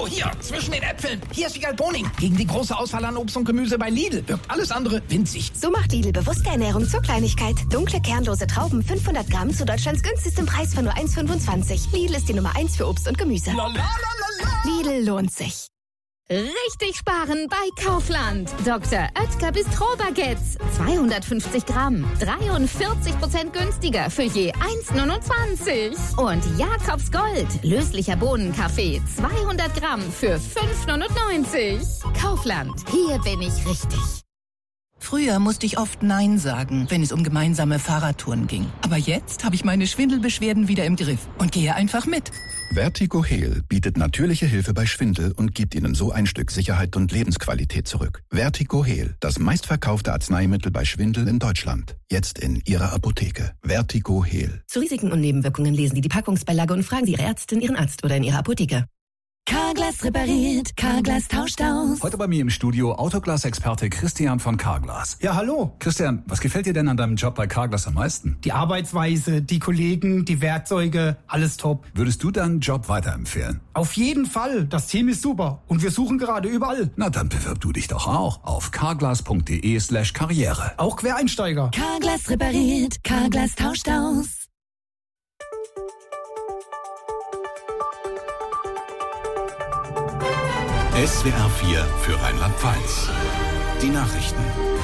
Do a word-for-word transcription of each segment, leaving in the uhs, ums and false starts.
hier, zwischen den Äpfeln. Hier ist Wiegald Boning. Gegen die große Auswahl an Obst und Gemüse bei Lidl wirkt alles andere winzig. So macht Lidl bewusste Ernährung zur Kleinigkeit. Dunkle, kernlose Trauben, fünfhundert Gramm zu Deutschlands günstigstem Preis von nur eins Komma fünfundzwanzig. Lidl ist die Nummer eins für Obst und Gemüse. La, la, la, la, la. Lidl lohnt sich. Richtig sparen bei Kaufland. Doktor Oetker Bistro-Baguettes. zweihundertfünfzig Gramm. dreiundvierzig Prozent günstiger für je eins Komma neunundzwanzig. Und Jakobs Gold. Löslicher Bohnenkaffee. zweihundert Gramm für fünf Komma neunundneunzig. Kaufland. Hier bin ich richtig. Früher musste ich oft Nein sagen, wenn es um gemeinsame Fahrradtouren ging. Aber jetzt habe ich meine Schwindelbeschwerden wieder im Griff und gehe einfach mit. Vertigo-Heal bietet natürliche Hilfe bei Schwindel und gibt Ihnen so ein Stück Sicherheit und Lebensqualität zurück. Vertigo-Heal, das meistverkaufte Arzneimittel bei Schwindel in Deutschland. Jetzt in Ihrer Apotheke. Vertigo-Heal. Zu Risiken und Nebenwirkungen lesen Sie die Packungsbeilage und fragen Sie Ihre Ärztin, Ihren Arzt oder in Ihrer Apotheke. Carglass repariert, Carglass tauscht aus. Heute bei mir im Studio Autoglas-Experte Christian von Carglass. Ja, hallo. Christian, was gefällt dir denn an deinem Job bei Carglass am meisten? Die Arbeitsweise, die Kollegen, die Werkzeuge, alles top. Würdest du deinen Job weiterempfehlen? Auf jeden Fall. Das Team ist super und wir suchen gerade überall. Na, dann bewirb du dich doch auch auf carglass.de slash karriere. Auch Quereinsteiger. Carglass repariert, Carglass tauscht aus. S W R vier für Rheinland-Pfalz. Die Nachrichten.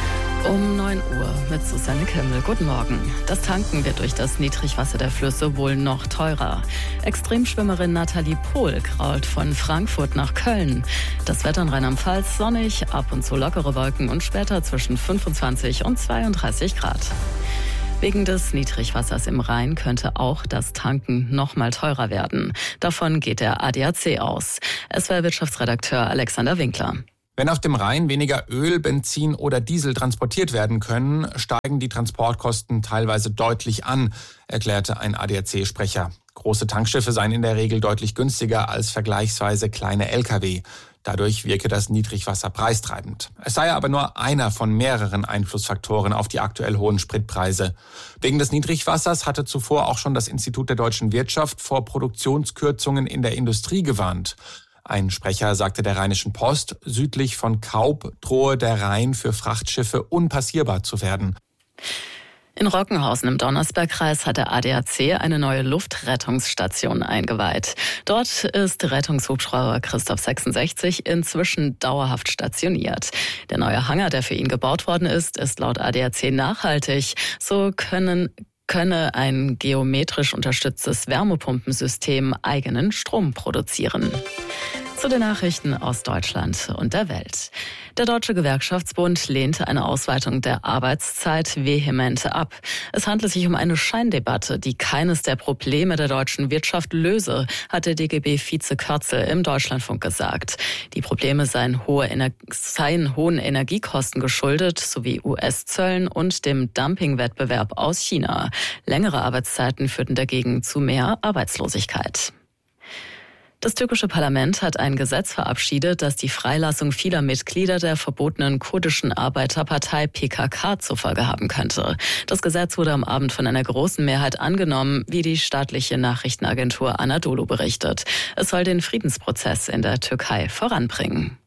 Um neun Uhr mit Susanne Kimmel. Guten Morgen. Das Tanken wird durch das Niedrigwasser der Flüsse wohl noch teurer. Extremschwimmerin Nathalie Pohl krault von Frankfurt nach Köln. Das Wetter in Rheinland-Pfalz sonnig, ab und zu lockere Wolken und später zwischen fünfundzwanzig und zweiunddreißig Grad. Wegen des Niedrigwassers im Rhein könnte auch das Tanken noch mal teurer werden. Davon geht der A D A C aus. S W R-Wirtschaftsredakteur Alexander Winkler. Wenn auf dem Rhein weniger Öl, Benzin oder Diesel transportiert werden können, steigen die Transportkosten teilweise deutlich an, erklärte ein A D A C-Sprecher. Große Tankschiffe seien in der Regel deutlich günstiger als vergleichsweise kleine L K W. Dadurch wirke das Niedrigwasser preistreibend. Es sei aber nur einer von mehreren Einflussfaktoren auf die aktuell hohen Spritpreise. Wegen des Niedrigwassers hatte zuvor auch schon das Institut der deutschen Wirtschaft vor Produktionskürzungen in der Industrie gewarnt. Ein Sprecher sagte der Rheinischen Post, südlich von Kaub drohe der Rhein für Frachtschiffe unpassierbar zu werden. In Rockenhausen im Donnersbergkreis hat der A D A C eine neue Luftrettungsstation eingeweiht. Dort ist Rettungshubschrauber Christoph sechsundsechzig inzwischen dauerhaft stationiert. Der neue Hangar, der für ihn gebaut worden ist, ist laut A D A C nachhaltig. So können könne ein geometrisch unterstütztes Wärmepumpensystem eigenen Strom produzieren. Zu den Nachrichten aus Deutschland und der Welt. Der Deutsche Gewerkschaftsbund lehnte eine Ausweitung der Arbeitszeit vehement ab. Es handelt sich um eine Scheindebatte, die keines der Probleme der deutschen Wirtschaft löse, hat der D G B-Vize Körzel im Deutschlandfunk gesagt. Die Probleme seien, hohe Ener- seien hohen Energiekosten geschuldet, sowie U S-Zöllen und dem Dumpingwettbewerb aus China. Längere Arbeitszeiten führten dagegen zu mehr Arbeitslosigkeit. Das türkische Parlament hat ein Gesetz verabschiedet, das die Freilassung vieler Mitglieder der verbotenen kurdischen Arbeiterpartei P K K zur Folge haben könnte. Das Gesetz wurde am Abend von einer großen Mehrheit angenommen, wie die staatliche Nachrichtenagentur Anadolu berichtet. Es soll den Friedensprozess in der Türkei voranbringen.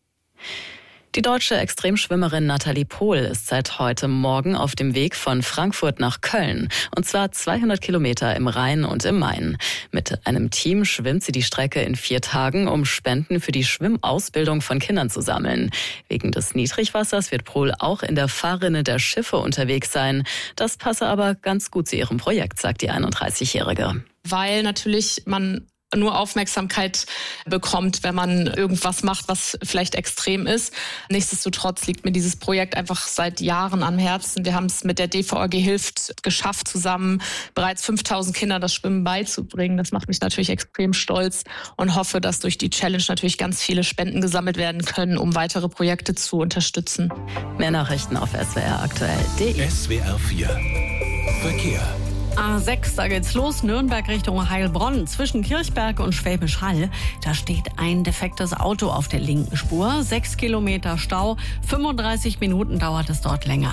Die deutsche Extremschwimmerin Nathalie Pohl ist seit heute Morgen auf dem Weg von Frankfurt nach Köln. Und zwar zweihundert Kilometer im Rhein und im Main. Mit einem Team schwimmt sie die Strecke in vier Tagen, um Spenden für die Schwimmausbildung von Kindern zu sammeln. Wegen des Niedrigwassers wird Pohl auch in der Fahrrinne der Schiffe unterwegs sein. Das passe aber ganz gut zu ihrem Projekt, sagt die einunddreißigjährige. Weil natürlich man nur Aufmerksamkeit bekommt, wenn man irgendwas macht, was vielleicht extrem ist. Nichtsdestotrotz liegt mir dieses Projekt einfach seit Jahren am Herzen. Wir haben es mit der D V A G Hilft geschafft, zusammen bereits fünftausend Kindern das Schwimmen beizubringen. Das macht mich natürlich extrem stolz und hoffe, dass durch die Challenge natürlich ganz viele Spenden gesammelt werden können, um weitere Projekte zu unterstützen. Mehr Nachrichten auf S W R aktuell punkt de. S W R vier Verkehr. A sechs, da geht's los, Nürnberg Richtung Heilbronn. Zwischen Kirchberg und Schwäbisch Hall, da steht ein defektes Auto auf der linken Spur. Sechs Kilometer Stau, fünfunddreißig Minuten dauert es dort länger.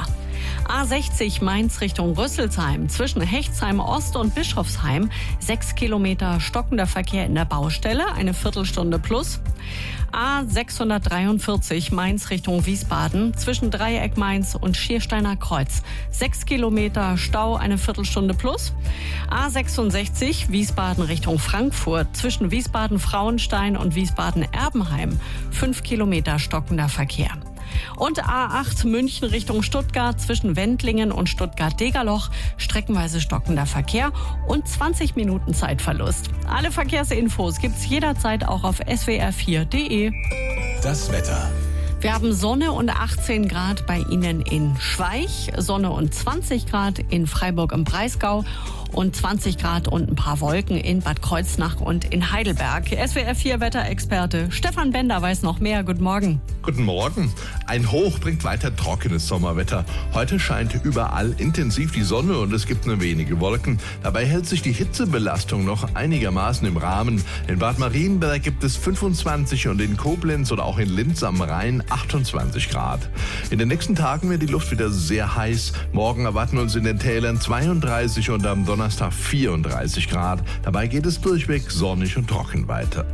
A sechzig Mainz Richtung Rüsselsheim. Zwischen Hechtsheim Ost und Bischofsheim sechs Kilometer stockender Verkehr in der Baustelle, eine Viertelstunde plus. A sechshundertdreiundvierzig Mainz Richtung Wiesbaden. Zwischen Dreieck Mainz und Schiersteiner Kreuz sechs Kilometer Stau, eine Viertelstunde plus. A sechsundsechzig Wiesbaden Richtung Frankfurt. Zwischen Wiesbaden-Frauenstein und Wiesbaden-Erbenheim fünf Kilometer stockender Verkehr. Und A acht München Richtung Stuttgart zwischen Wendlingen und Stuttgart-Degerloch streckenweise stockender Verkehr und zwanzig Minuten Zeitverlust. Alle Verkehrsinfos gibt's jederzeit auch auf S W R vier punkt de. Das Wetter. Wir haben Sonne und achtzehn Grad bei Ihnen in Schweich, Sonne und zwanzig Grad in Freiburg im Breisgau und zwanzig Grad und ein paar Wolken in Bad Kreuznach und in Heidelberg. S W R vier Wetterexperte Stefan Bender weiß noch mehr. Guten Morgen. Guten Morgen. Ein Hoch bringt weiter trockenes Sommerwetter. Heute scheint überall intensiv die Sonne und es gibt nur wenige Wolken. Dabei hält sich die Hitzebelastung noch einigermaßen im Rahmen. In Bad Marienberg gibt es fünfundzwanzig und in Koblenz oder auch in Linz am Rhein achtundzwanzig Grad. In den nächsten Tagen wird die Luft wieder sehr heiß. Morgen erwarten uns in den Tälern zweiunddreißig und am Donnerstag vierunddreißig Grad. Dabei geht es durchweg sonnig und trocken weiter.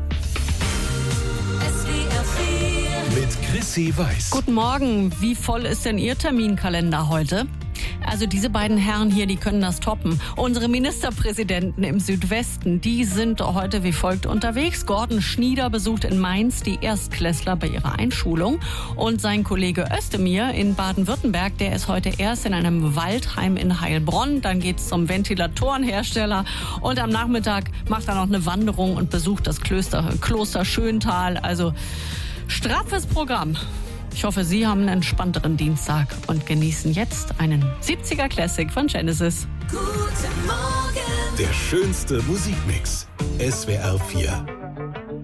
Mit Chrissy Weiß. Guten Morgen. Wie voll ist denn Ihr Terminkalender heute? Also diese beiden Herren hier, die können das toppen. Unsere Ministerpräsidenten im Südwesten, die sind heute wie folgt unterwegs. Gordon Schnieder besucht in Mainz die Erstklässler bei ihrer Einschulung. Und sein Kollege Özdemir in Baden-Württemberg, der ist heute erst in einem Waldheim in Heilbronn. Dann geht's zum Ventilatorenhersteller. Und am Nachmittag macht er noch eine Wanderung und besucht das Kloster, Kloster Schöntal. Also straffes Programm. Ich hoffe, Sie haben einen entspannteren Dienstag und genießen jetzt einen siebziger Classic von Genesis. Guten Morgen. Der schönste Musikmix. S W R vier.